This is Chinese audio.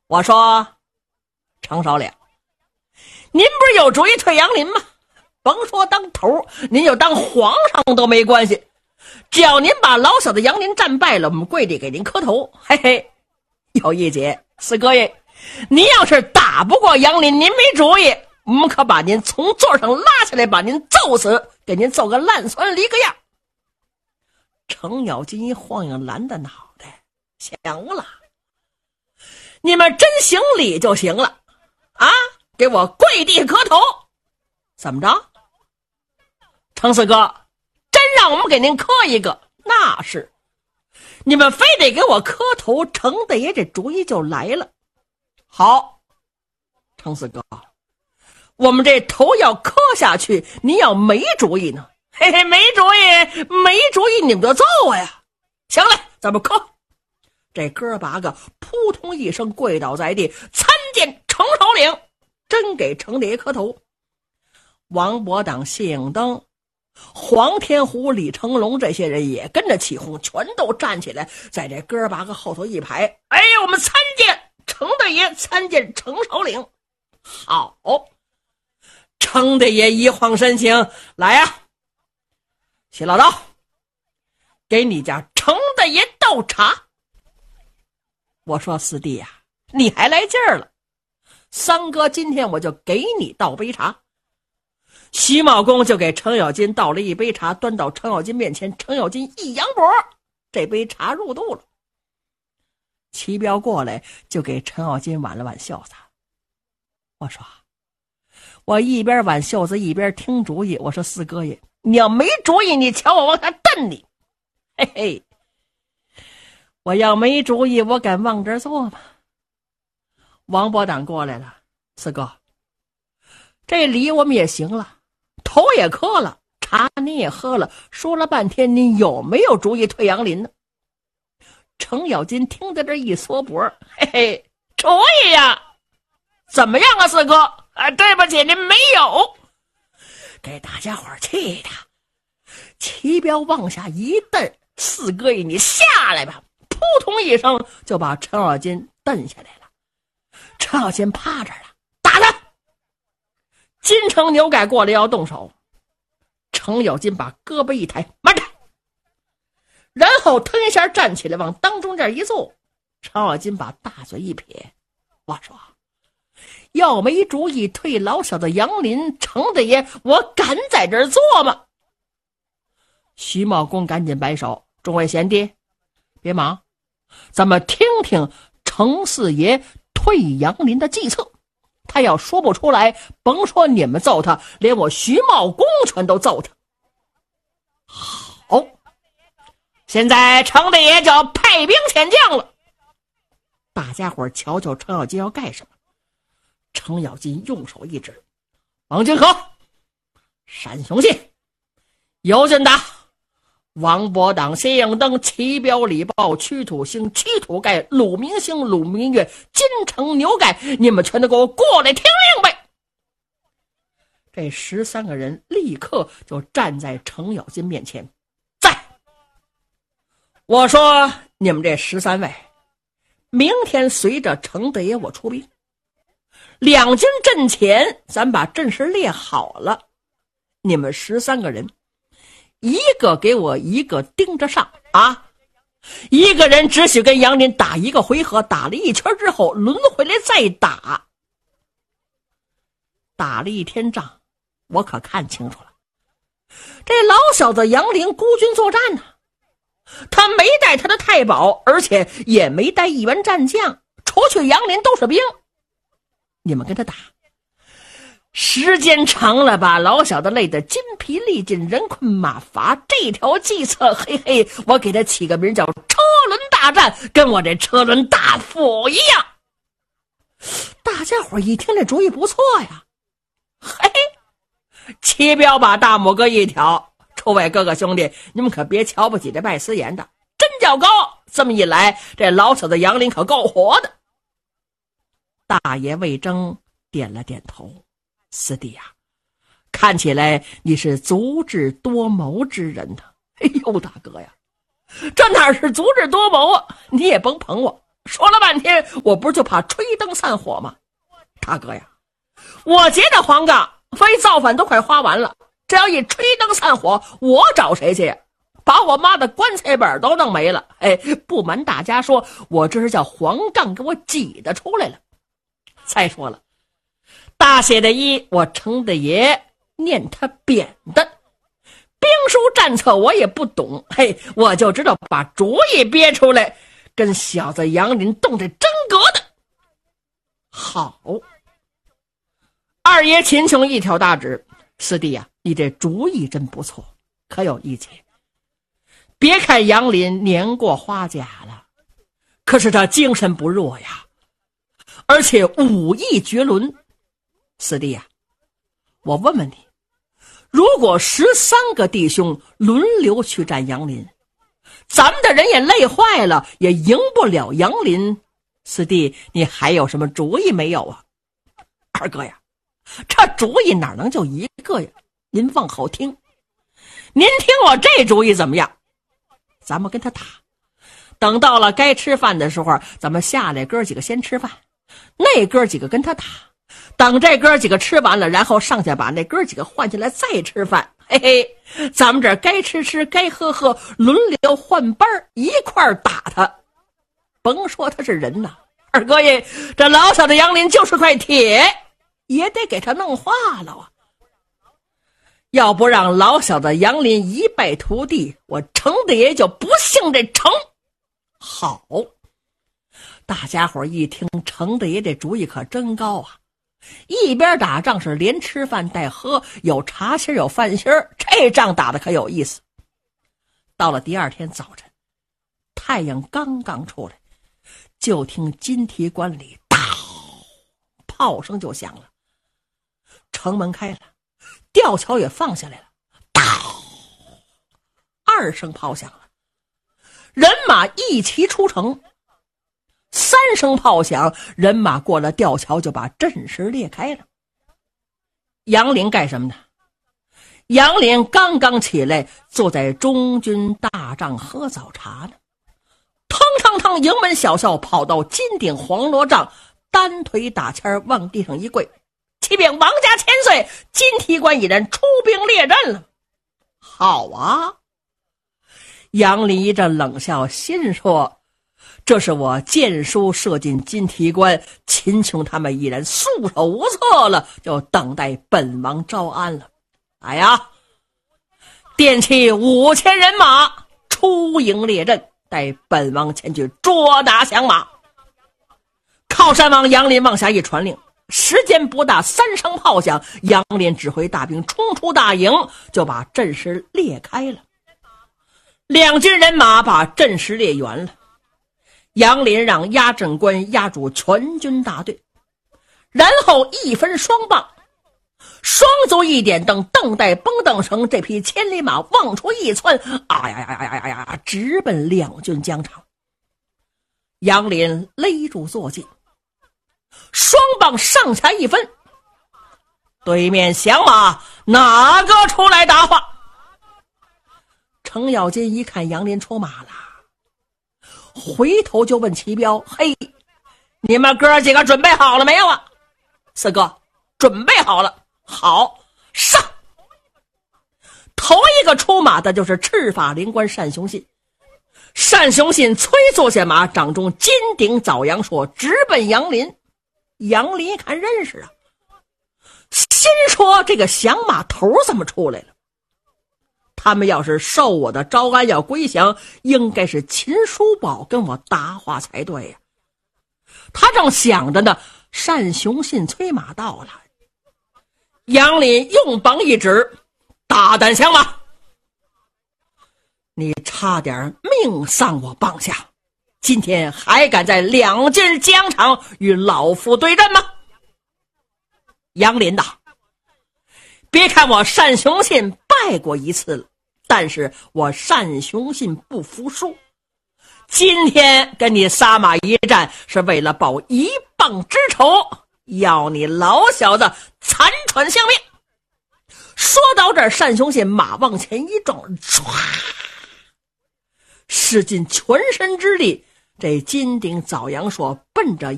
我说，程首领，您不是有主意退杨林吗？甭说当头，您就当皇上都没关系，只要您把老小的杨林战败了，我们跪地给您磕头。嘿嘿，有一节，四哥爷，您要是打不过杨林，您没主意，我们可把您从座上拉下来，把您揍死，给您揍个烂酸离个样。程咬金一晃悠蓝的脑袋，行了，你们真行礼就行了啊，给我跪地磕头。怎么着，程四哥，真让我们给您磕一个？那是，你们非得给我磕头，程大爷这主意就来了。好，程四哥，我们这头要磕下去，您要没主意呢？嘿嘿，没主意你们就揍我呀。行了，咱们磕。这哥八个扑通一声跪倒在地，参见程首领，真给程大爷磕头。王伯党、谢应登、黄天虎、李成龙这些人也跟着起哄，全都站起来，在这哥八个后头一排。哎，我们参见程大爷，参见程首领。好，程大爷一晃身形，来呀，谢老道，给你家程大爷倒茶。我说四弟呀，你还来劲儿了，三哥今天我就给你倒杯茶。徐茂公就给程咬金倒了一杯茶，端到程咬金面前，程咬金一扬脖，这杯茶入肚了。齐彪过来就给程咬金挽了挽袖子。我说，我一边挽袖子一边听主意。我说四哥爷，你要没主意，你瞧我往下蹬你。嘿嘿，我要没主意，我敢往这儿坐吗？王伯党过来了，四哥，这礼我们也行了，头也磕了，茶您也喝了，说了半天，您有没有主意退杨林呢？程咬金听在这一缩脖，嘿嘿，主意呀？怎么样啊，四哥？对不起，您没有。给大家伙气的，齐彪往下一蹬，四哥爷你下来吧，扑通一声就把程咬金蹬下来了。程咬金趴着了，打他！金城牛改过来要动手，程咬金把胳膊一抬，慢着，然后腾一下站起来，往当中间一坐。程咬金把大嘴一撇，我说，要没主意退老小的杨林，程大爷我敢在这儿坐吗？徐茂公赶紧摆手，众位贤弟别忙，咱们听听程四爷退杨林的计策。他要说不出来，甭说你们揍他，连我徐茂公全都揍他。好，现在程大爷就要派兵遣将了。大家伙瞧瞧程咬金要干什么。程咬金用手一指，王金河、单雄信、尤俊达、王伯党、谢应登、齐彪、李豹、屈土星、屈土盖、鲁明星、鲁明月、金城牛盖，你们全都给我过来听令呗！这13个人立刻就站在程咬金面前，在！我说你们这13位，明天随着程大爷我出兵，两军阵前，咱把阵势列好了，你们13个人，一个给我一个盯着上啊！一个人只许跟杨林打一个回合，打了一圈之后轮回来再打。打了一天仗，我可看清楚了，这老小子杨林孤军作战呢，他没带他的太保，而且也没带一员战将，除去杨林都是兵。你们跟他打，时间长了，把老小子累得筋疲力尽，人困马乏。这条计策，嘿嘿，我给他起个名叫车轮大战，跟我这车轮大斧一样。大家伙一听这主意不错呀，嘿，齐彪把大拇哥一挑，诸位哥哥兄弟，你们可别瞧不起这拜司言的，真叫高。这么一来，这老小子杨林可够活的。大爷魏征点了点头，四弟呀，看起来你是足智多谋之人呢。哎呦，大哥呀，这哪是足智多谋啊？你也甭捧我， 说了半天，我不是就怕吹灯散伙吗？大哥呀，我结的黄杠非造反都快花完了，这要一吹灯散伙，我找谁去呀？把我妈的棺材本都弄没了。不瞒大家说，我这是叫黄杠给我挤的出来了。再说了，大写的一，我程大爷念他扁的，兵书战策我也不懂，我就知道把主意憋出来，跟小子杨林动这真格的。好，二爷秦琼一挑大指，师弟呀，你这主意真不错，可有一节。别看杨林年过花甲了，可是他精神不弱呀，而且武艺绝伦。师弟呀，我问问你，如果13个弟兄轮流去战杨林，咱们的人也累坏了，也赢不了杨林，师弟你还有什么主意没有啊？二哥呀，这主意哪能就一个呀？您往后听，您听我这主意怎么样？咱们跟他打，等到了该吃饭的时候，咱们下来哥几个先吃饭，那哥几个跟他打，等这哥几个吃完了，然后上去把那哥几个换进来再吃饭。咱们这该吃吃该喝喝，轮流换班一块打他。甭说他是人呐，二哥爷，这老小的杨林就是块铁，也得给他弄化了啊！要不让老小子杨林一败涂地，我程大爷就不姓这程。好，大家伙一听程大爷这主意可真高啊，一边打仗是连吃饭带喝，有茶歇有饭歇，这仗打得可有意思。到了第二天早晨，太阳刚刚出来，就听金提关里当炮声就响了，城门开了，吊桥也放下来了，当2声炮响了，人马一齐出城，3声炮响，人马过了吊桥，就把阵势裂开了。杨林干什么呢？杨林刚刚起来，坐在中军大帐喝早茶呢。腾腾腾，营门小校跑到金顶黄罗帐，单腿打签往地上一跪，启禀王家千岁，金提官已然出兵列阵了。好啊！杨林一阵冷笑，心说，这是我箭书射进金提官，秦琼他们已然束手无策了，就等待本王招安了。哎呀，电起5000人马出营列阵，待本王前去捉拿降马。靠山王杨林往下一传令，时间不大，3声炮响，杨林指挥大兵冲出大营，就把阵势裂开了。两军人马把阵势列圆了，杨林让压阵官压住全军大队，然后一分双棒，双足一点蹬，蹬带绷蹬绳，这匹千里马往出一窜，直奔两军疆场。杨林勒住坐骑，双棒上下一分，对面降马哪个出来答话？程咬金一看杨林出马了，回头就问齐彪：嘿，你们哥几个准备好了没有啊？四哥，准备好了。好，上！头一个出马的就是赤发灵官单雄信。单雄信催坐下马，掌中金顶枣阳说，直奔杨林。杨林一看认识啊，心说这个降马头怎么出来了？他们要是受我的招安要归降，应该是秦叔宝跟我答话才对呀。他正想着呢，单雄信催马到了，杨林用棒一指，大胆降马！你差点命丧我棒下，今天还敢在两军疆场与老夫对阵吗？杨林呐，别看我单雄信败过一次了，但是我单雄信不服输，今天跟你撒马一战，是为了报一棒之仇，要你老小子残喘性命。说到这儿，单雄信马往前一撞，唰，使尽全身之力， 这金鼎早阳说奔着